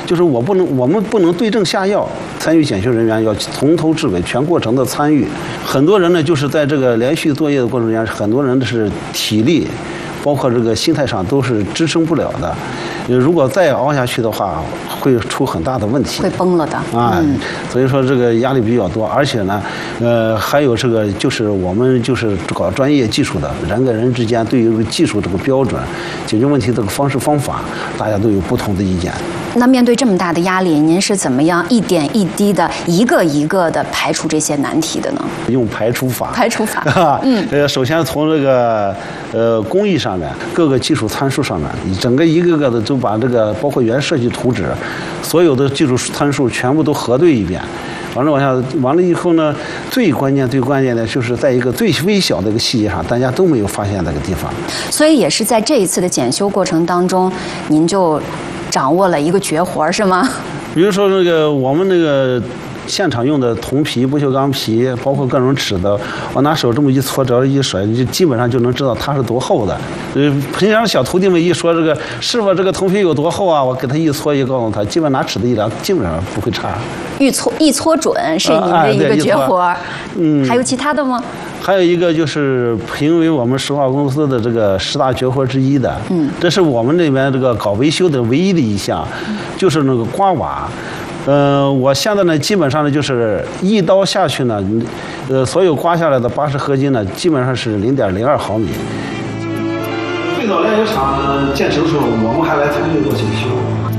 就是我们不能对症下药。参与检修人员要从头至尾全过程的参与。很多人呢，就是在这个连续作业的过程中间，很多人是体力，包括这个心态上都是支撑不了的。如果再熬下去的话，会出很大的问题， 会崩了的啊。所以说这个压力比较多，而且呢，还有这个就是我们就是搞专业技术的，人跟人之间对于技术这个标准、解决问题这个方式方法，大家都有不同的意见。 那面对这么大的压力，您是怎么样一点一滴的、一个一个的排除这些难题的呢？ 用排除法。 排除法。 首先从这个工艺上面，各个技术参数上面，整个一个个的都把这个包括原设计图纸，所有的技术参数全部都核对一遍。完了以后呢，最关键的就是在一个最微小的一个细节上，大家都没有发现那个地方。 所以也是在这一次的检修过程当中，您就掌握了一个绝活，是吗？ 比如说我们现场用的铜皮、不锈钢皮，包括各种尺子，我拿手这么一搓，只要一甩，就基本上就能知道它是多厚的。平常小徒弟们一说师傅这个铜皮有多厚啊，我给他一搓，告诉他，基本拿尺子一量，基本上不会差。一搓准是您的一个绝活。还有其他的吗？还有一个就是评为我们石化公司的这个10大绝活之一的，这是我们那边这个搞维修的唯一的一项，就是那个刮瓦。我现在呢，基本上呢就是一刀下去呢，所有刮下来的80合金呢，基本上是0.02毫米。最早炼油厂建成的时候，我们还来参与过检修。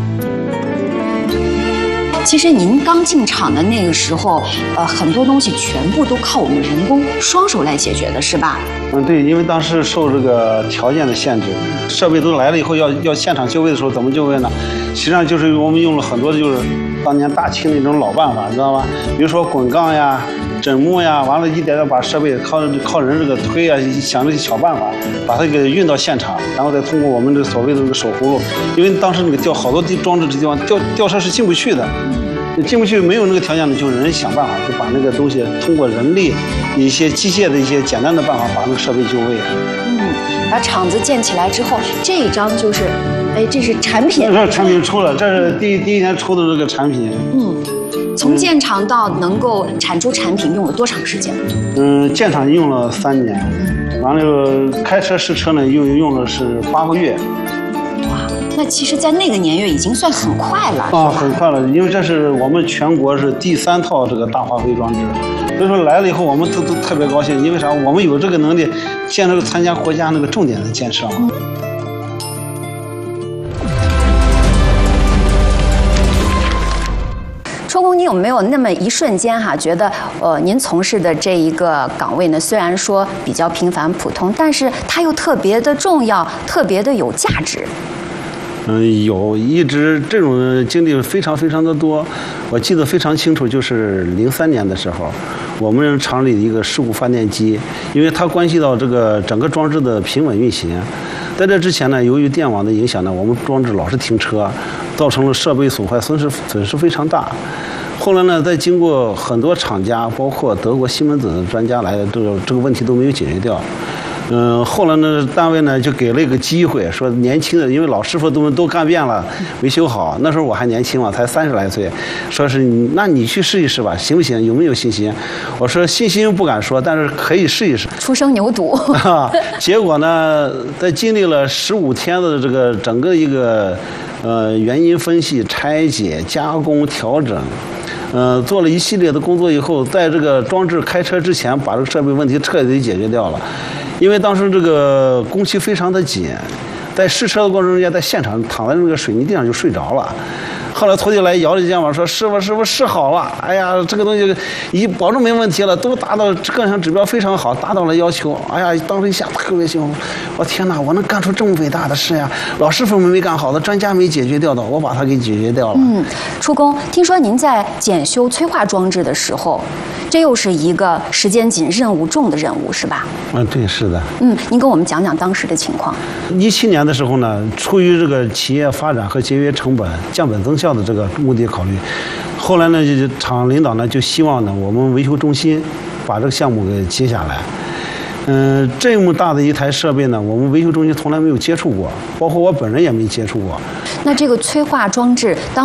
其实您刚进厂的那个时候，很多东西全部都靠我们人工双手来解决的，是吧？ 对，因为当时受这个条件的限制，设备都来了以后要现场就位的时候怎么就位呢？实际上就是我们用了很多的就是当年大清那种老办法，你知道吧？比如说滚杠呀、枕木呀，完了一点点把设备靠人这个推啊，想这些小办法，把它给运到现场，然后再通过我们这所谓的这个手葫芦，因为当时那个好多装置这地方吊车是进不去的。进不去，没有那个条件的，就人想办法，就把那个东西通过人力一些机械的一些简单的办法，把那个设备就位。 把厂子建起来之后，这一张就是，这是产品。 这产品出了，这是第一年出的这个产品。 从建厂到能够产出产品用了多长时间？ 建厂用了3年，完了开车试车呢，用了是8个月。 那其实，在那个年月已经算很快了很快了，因为这是我们全国是第3套这个大化肥装置，所以说来了以后，我们都特别高兴，因为啥？我们有这个能力，参加国家那个重点的建设嘛。 周工，你有没有那么一瞬间觉得您从事的这一个岗位呢，虽然说比较平凡普通，但是它又特别的重要，特别的有价值？ 有一直这种经历非常非常的多，我记得非常清楚，就是03年的时候，我们厂里的一个事故发电机，因为它关系到这个整个装置的平稳运行，在这之前呢，由于电网的影响呢，我们装置老是停车，造成了设备损坏，损失非常大。后来呢，在经过很多厂家，包括德国西门子的专家来，这个问题都没有解决掉。后来呢，单位呢就给了一个机会，说年轻的，因为老师傅都干遍了，维修好。那时候我还年轻嘛，才30来岁，说是那你去试一试吧，行不行？有没有信心？我说信心不敢说，但是可以试一试。 初生牛犊。 结果呢，在经历了15天的这个整个一个原因分析、拆解、加工、调整。做了一系列的工作以后，在这个装置开车之前，把这个设备问题彻底解决掉了。因为当时这个工期非常的紧，在试车的过程中间，在现场躺在那个水泥地上就睡着了。后来徒弟来摇着肩膀说：“师傅试好了，哎呀，这个东西已保证没问题了，都达到各项指标非常好，达到了要求。哎呀，当时一下特别兴奋，我天哪，我能干出这么伟大的事呀！老师傅们没干好的，专家没解决掉的，我把它给解决掉了。” 初工，听说您在检修催化装置的时候，这又是一个时间紧、任务重的任务，是吧？ 对，是的。 您跟我们讲讲当时的情况。 17年的时候呢，出于这个企业发展和节约成本、降本增效的这个目的考虑，后来呢，厂领导呢就希望呢我们维修中心把这个项目给接下来。这么大的一台设备呢，我们维修中心从来没有接触过，包括我本人也没接触过。 那这个催化装置当